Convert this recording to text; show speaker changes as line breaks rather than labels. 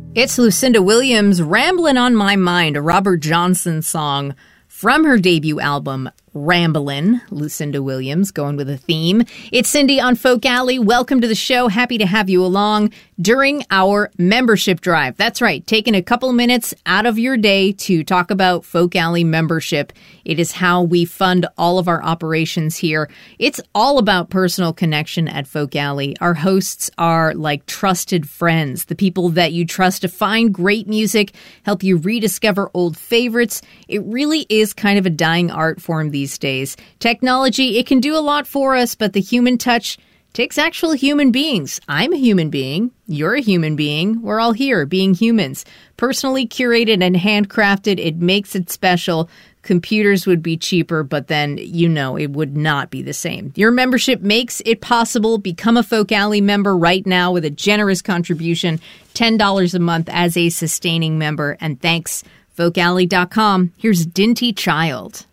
It's Lucinda Williams, Ramblin' on My Mind, a Robert Johnson song from her debut album, Ramblin'. Lucinda Williams, going with a theme. It's Cindy on Folk Alley. Welcome to the show. Happy to have you along during our membership drive. That's right, taking a couple minutes out of your day to talk about Folk Alley membership. It is how we fund all of our operations here. It's all about personal connection at Folk Alley. Our hosts are like trusted friends, the people that you trust to find great music, help you rediscover old favorites. It really is kind of a dying art form these days. Technology, it can do a lot for us, but the human touch takes actual human beings. I'm a human being. You're a human being. We're all here being humans. Personally curated and handcrafted, it makes it special. Computers would be cheaper, but then, it would not be the same. Your membership makes it possible. Become a Folk Alley member right now with a generous contribution, $10 a month as a sustaining member. And thanks, folkalley.com. Here's Dinty Child.